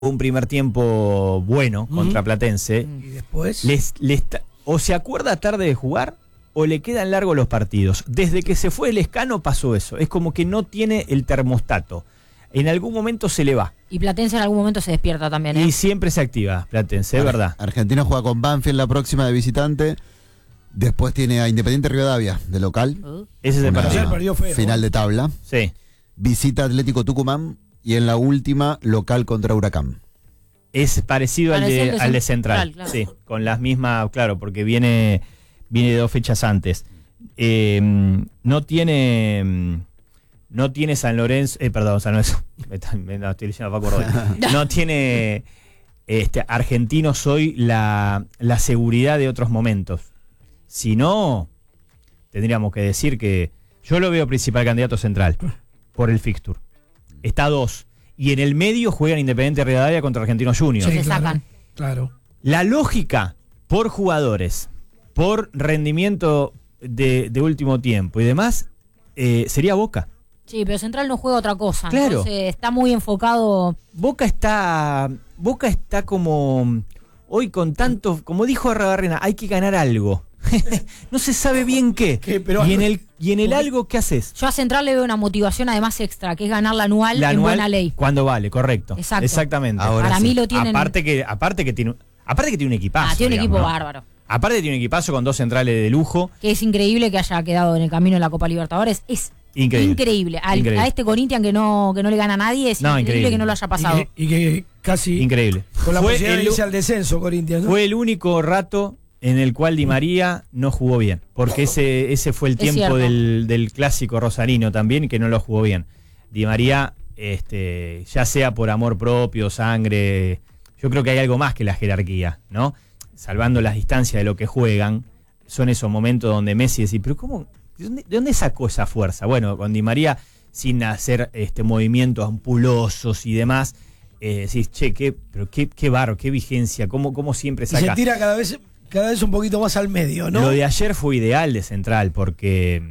un primer tiempo bueno contra Platense. Y después O se acuerda tarde de jugar o le quedan largos los partidos. Desde que se fue el Escano pasó eso. Es como que no tiene el termostato. En algún momento se le va. Y Platense en algún momento se despierta también, ¿eh? Y siempre se activa Platense, es verdad. Argentina juega con Banfield la próxima de visitante. Después tiene a Independiente Rivadavia de local. Ese es el Una partido. perdió feo. Final de tabla. Sí. Visita Atlético Tucumán. Y en la última, local contra Huracán. Es parecido al de Central. Claro. Sí, con las mismas, claro, porque viene de 2 fechas antes. No tiene San Lorenzo, San Lorenzo. No, estoy diciendo Paco Rodríguez. No tiene Argentinos hoy la seguridad de otros momentos. Si no, tendríamos que decir que yo lo veo principal candidato Central por el fixture. Está a 2. Y en el medio juegan Independiente Rivadavia contra Argentinos Juniors. Se sacan. Claro. La lógica por jugadores, por rendimiento de último tiempo y demás, sería Boca. Sí, pero Central no juega otra cosa. Claro. Entonces está muy enfocado. Boca está como hoy con tanto, como dijo Arrabarrena, hay que ganar algo. No se sabe bien qué. Pero y en el algo, ¿qué haces? Yo a Central le veo una motivación además extra, que es ganar la anual en buena ley. Cuando vale, correcto. Exacto. Exactamente. Ahora Para sí. mí lo tienen. Aparte que tiene un equipazo. Tiene un digamos, equipo ¿no? bárbaro. Aparte tiene un equipazo con 2 centrales de lujo. Que es increíble que haya quedado en el camino de la Copa Libertadores. Es increíble. A este Corinthians que no le gana a nadie, es increíble que no lo haya pasado. Y que casi Increíble. con la Fue posibilidad de irse al descenso, Corinthians, ¿no? Fue el único rato en el cual Di María no jugó bien, porque ese fue el tiempo del clásico rosarino también, que no lo jugó bien. Di María, ya sea por amor propio, sangre, yo creo que hay algo más que la jerarquía, ¿no? Salvando las distancias de lo que juegan, son esos momentos donde Messi dice, pero ¿cómo? ¿De dónde sacó esa fuerza? Bueno, con Di María, sin hacer movimientos ampulosos y demás, decís, che, qué barro, qué vigencia, cómo siempre saca. Y se tira cada vez un poquito más al medio, ¿no? Lo de ayer fue ideal de Central, porque,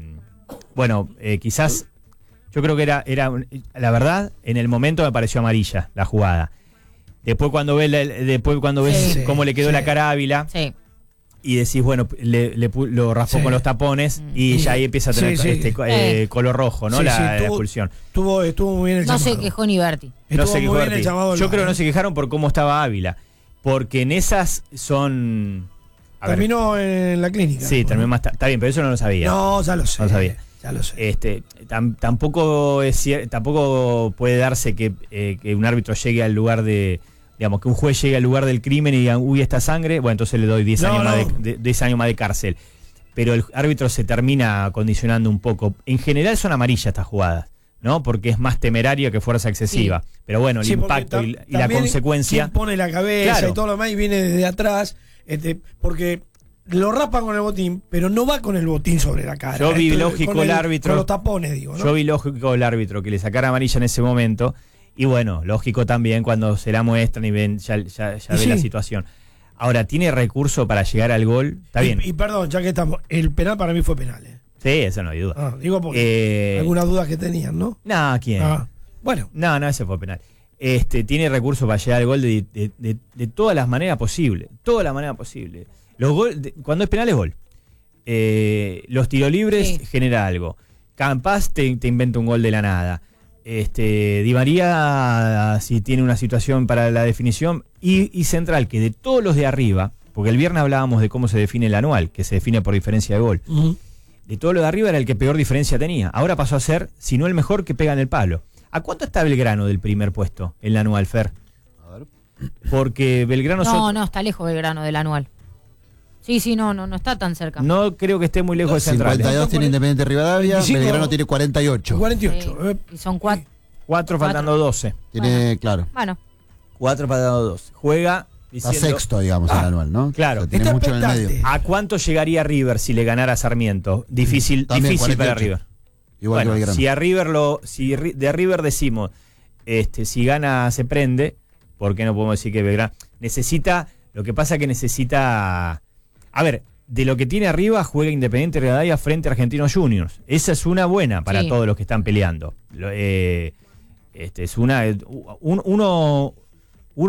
quizás, yo creo que era la verdad, en el momento me pareció amarilla la jugada. Después cuando ves cómo le quedó la cara a Ávila, Sí. y decís, bueno, lo raspó con los tapones, y ya ahí empieza a tener color rojo, ¿no? La expulsión. Estuvo muy bien el No llamado. se quejó ni Berti. No Estuvo se muy quejó bien el llamado. Yo creo que no se quejaron por cómo estaba Ávila, porque en esas son... Terminó en la clínica. Sí, terminó más tarde. Está bien, pero eso no lo sabía. No, ya lo sé. No lo sabía. Ya lo sé. Tampoco puede darse que un árbitro llegue al lugar de, digamos, que un juez llegue al lugar del crimen y diga, uy, esta sangre, bueno, entonces le doy 10 años más de cárcel. Pero el árbitro se termina condicionando un poco. En general son amarillas estas jugadas, ¿no? Porque es más temeraria que fuerza excesiva. Sí. Pero bueno, el impacto y la consecuencia... ¿Quién pone la cabeza? Claro. Y todo lo demás y viene desde atrás? Porque lo rapan con el botín, pero no va con el botín sobre la cara. Yo vi lógico el árbitro. Con los tapones, digo, ¿no? Yo vi lógico el árbitro que le sacara amarilla en ese momento. Y bueno, lógico también cuando se la muestran y ven, ya ve la situación. Ahora, ¿tiene recurso para llegar al gol? Está bien. Y perdón, ya que estamos, el penal para mí fue penal. Sí, eso no hay duda. Digo porque algunas dudas que tenían, ¿no? No, ¿quién? Bueno. No, ese fue penal. Tiene recurso para llegar al gol de todas las maneras posibles. Todas las maneras posibles. Cuando es penal es gol. Los tiros libres genera algo. Capaz te inventa un gol de la nada. Di María, si tiene una situación para la definición, y Central, que de todos los de arriba, porque el viernes hablábamos de cómo se define el anual, que se define por diferencia de gol. De todos los de arriba era el que peor diferencia tenía. Ahora pasó a ser, si no el mejor, que pega en el palo. ¿A cuánto está Belgrano del primer puesto en la anual, Fer? A ver. Porque Belgrano... No, está lejos Belgrano del anual. Sí, no está tan cerca. No creo que esté muy lejos de Central. 52 tiene Independiente Rivadavia, 25, Belgrano tiene 48. 48. Y son 4. 4 faltando 12. Tiene, claro. Bueno. 4 faltando 12. Juega Está diciendo... sexto, digamos, en el anual, ¿no? Claro. O sea, tiene Está mucho en el expectante. medio. ¿A cuánto llegaría River si le ganara a Sarmiento? Difícil También, para 48. River. Igual Bueno, que Belgrano. si a River de River decimos, si gana se prende, ¿por qué no podemos decir que Belgrano necesita? Lo que pasa que necesita, a ver, de lo que tiene arriba juega Independiente Rivadavia frente a Argentinos Juniors. Esa es una buena para todos los que están peleando. Es